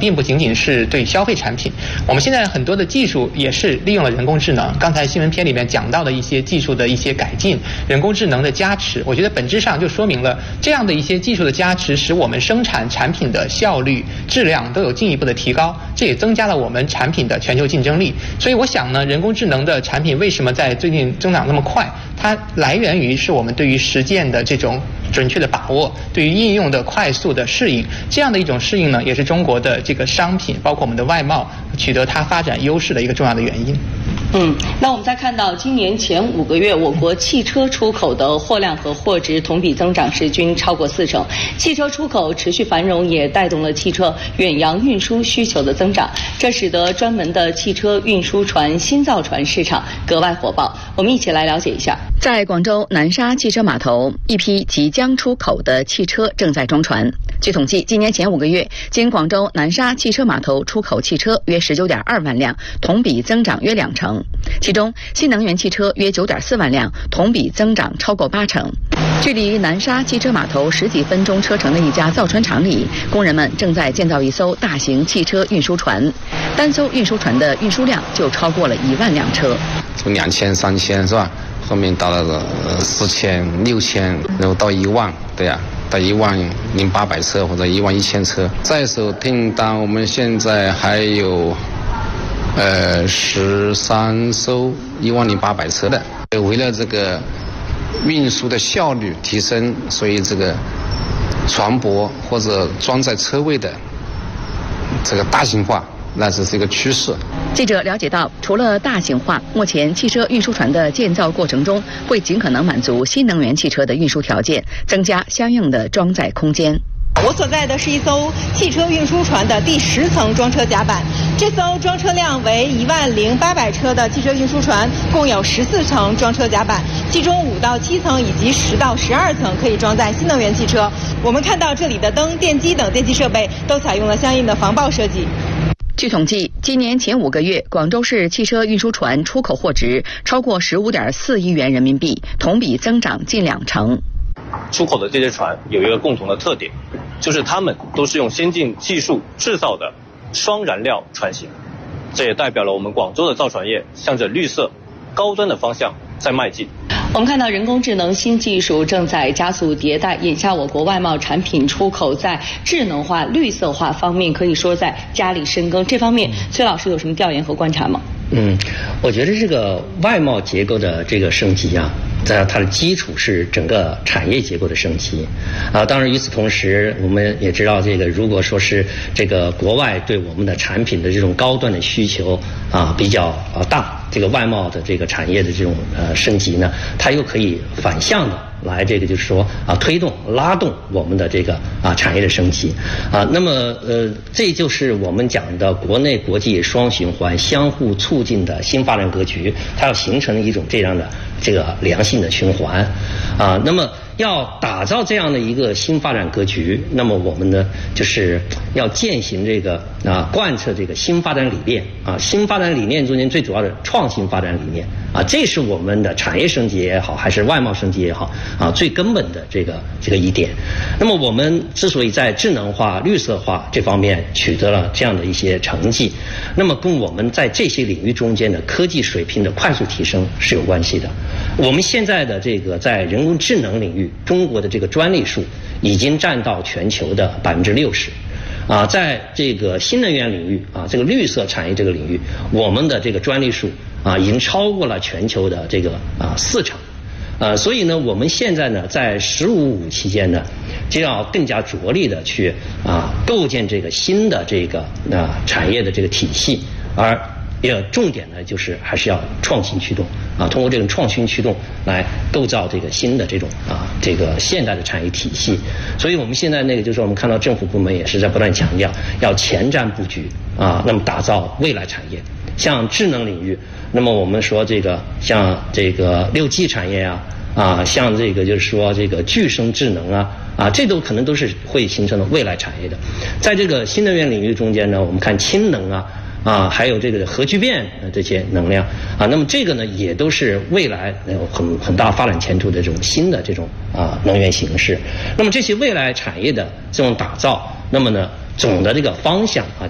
并不仅仅是对消费产品，我们现在很多的技术也是利用了人工智能。刚才新闻片里面讲到的一些技术的一些改进，人工智能的加持，我觉得本质上就说明了这样的一些技术的加持，使我们生产产品的效率、质量都有进一步的提高，这也增加了我们产品的全球竞争力。所以我想呢，人工智能的产品为什么在最近增长那么快？它来源于是我们对于实践的这种准确的把握，对于应用的快速的适应，这样的一种适应呢，也是中国的这个商品，包括我们的外贸取得它发展优势的一个重要的原因。 那我们再看到今年前5个月，我国汽车出口的货量和货值同比增长是均超过40%，汽车出口持续繁荣，也带动了汽车远洋运输需求的增长，这使得专门的汽车运输船新造船市场格外火爆。我们一起来了解一下。在广州南沙汽车码头，一批即将出口的汽车正在装船。据统计，今年前5个月，经广州南沙汽车码头出口汽车约19.2万辆，同比增长约20%。其中，新能源汽车约9.4万辆，同比增长超过80%。距离南沙汽车码头10几分钟车程的一家造船厂里，工人们正在建造一艘大型汽车运输船，单艘运输船的运输量就超过了1万辆车。 从2000、3000是吧？后面到了4000、6000，然后到1万，对呀，到10800车或者11000车。在手订单我们现在还有13艘10800车的。为了这个运输的效率提升，所以这个船舶或者装载车位的这个大型化，那这是一个趋势。 记者了解到，除了大型化，目前汽车运输船的建造过程中会尽可能满足新能源汽车的运输条件，增加相应的装载空间。 我所在的是一艘汽车运输船的第10层装车甲板，这艘装车量为10800车的汽车运输船共有14层装车甲板，其中5到7层以及10到12层可以装载新能源汽车。我们看到这里的灯、电机等电气设备都采用了相应的防爆设计。 据统计，今年前5个月，广州市汽车运输船出口货值超过15.4亿元人民币，同比增长近20%。 出口的这些船有一个共同的特点，就是它们都是用先进技术制造的双燃料船型，这也代表了我们广州的造船业向着绿色、高端的方向在迈进。 我们看到人工智能新技术正在加速迭代，眼下我国外贸产品出口在智能化、绿色化方面可以说在加力深耕。这方面，崔老师有什么调研和观察吗？ 我觉得这个外贸结构的这个升级啊，它的基础是整个产业结构的升级啊。当然，与此同时，我们也知道，这个如果说是这个国外对我们的产品的这种高端的需求啊比较大，这个外贸的这个产业的这种升级呢，它又可以反向的来这个就是说推动拉动我们的这个产业的升级啊。那么这就是我们讲的国内国际双循环相互促进的新发展格局，它要形成一种这样的这个良性的循环啊。那么要打造这样的一个新发展格局，那么我们呢就是要践行这个贯彻这个新发展理念啊。新发展理念中间最主要的创新发展理念啊，这是我们的产业升级也好，还是外贸升级也好啊，最根本的这个一点。那么我们之所以在智能化、绿色化这方面取得了这样的一些成绩，那么跟我们在这些领域中间的科技水平的快速提升是有关系的。我们现在的这个在人工智能领域，中国的这个专利数已经占到全球的60%。在这个新能源领域这个绿色产业这个领域，我们的这个专利数已经超过了全球的这个40%。所以呢，我们现在呢，在15+5期间呢，就要更加着力的去构建这个新的这个产业的这个体系，而重点呢，就是还是要创新驱动通过这种创新驱动来构造这个新的这种这个现代的产业体系。所以我们现在就是我们看到政府部门也是在不断强调要前瞻布局那么打造未来产业。像智能领域，那么我们说这个像这个6G 产业像这个就是说这个具声智能这都可能都是会形成的未来产业的。在这个新能源领域中间呢，我们看氢能还有这个核聚变这些能量那么这个呢也都是未来有很大发展前途的这种新的这种能源形式。那么这些未来产业的这种打造，那么呢总的这个方向